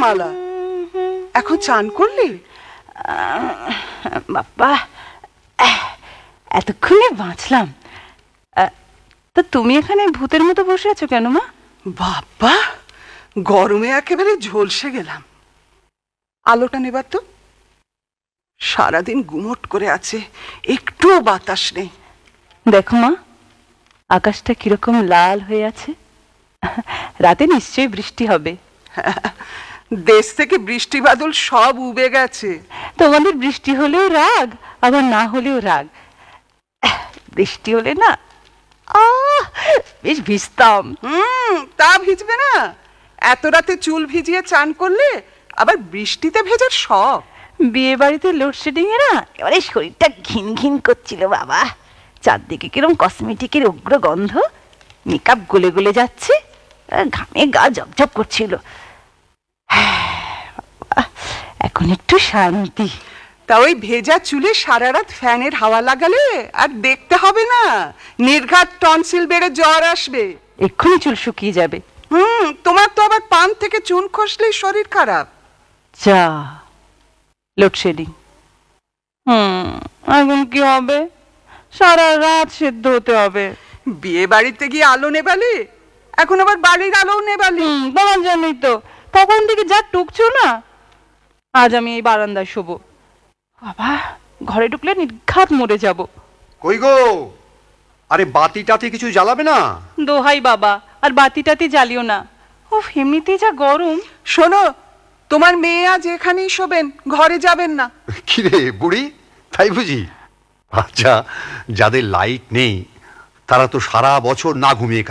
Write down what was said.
মালা, এখন চান করলি? বাবা, এতক্ষণে বাঁচলাম। তা তুমি এখানে ভূতের মতো বসে আছো কেন মা? বাবা, গরমে একেবারে ঝলসে গেলাম। আলোটা নেবার তো। সারাদিন গুমট করে আছে, একটুও বাতাস নেই। দেখো মা, আকাশটা কিরকম লাল হয়ে আছে। রাতে নিশ্চয়ই বৃষ্টি হবে। দেশ থেকে বৃষ্টি বাদল সব উবে গেছে। তোমাদের বৃষ্টি হলেও রাগ, আবার না হলেও রাগ। বৃষ্টি হলে না বেশ ভিজতাম। তা ভিজবে না? এত রাতে চুল ভিজিয়ে চান করলে আবার বৃষ্টিতে ভেজার শখ। বিয়ে বাড়িতে লোডশেডিং এ না এবারে শরীরটা ঘিন ঘিন করছিল বাবা। চারদিকে কিরম কসমেটিকের উগ্র গন্ধ, মেকআপ গলে গলে যাচ্ছে, ঘামে গা ঝকঝক করছিল। এখন একটু শান্তি। তা ওই ভেজা চুলে সারা রাত ফ্যানের হাওয়া লাগালে আর দেখতে হবে না, নির্ঘাত টনসিল বেড়ে জ্বর আসবে। এক্ষুনি চুল শুকিয়ে যাবে। তোমার তো আবার পান থেকে চুন খসলেই শরীর খারাপ। যা, লোডশেডিং। এখন কি হবে? সারা রাত সেদ্ধ হতে হবে। বিয়ে বাড়িতে গিয়ে আলো নেবালি, এখন আবার বাড়ির আলো নেবালি। তোমার জন্যই তো তখন থেকে যা টুকছো না। আজ আমি এই বারান্দায় শোবো। বাবা, ঘরে ঢুকলে নির্ঘাত মরে যাব। কই গো, আরে বাতি টাতি কিছু জ্বালাবে না? দোহাই বাবা, আর বাতি টাতি জ্বালিও না। ও এমনিতেই যা গরম। শোনো, তোমার মেয়ে আজ এখানেই শোবেন, ঘরে যাবেন না। কিরে বুড়ি, তাই বুঝি? আচ্ছা, যাদের লাইট নেই তারা তো সারা বছর না ঘুমিয়ে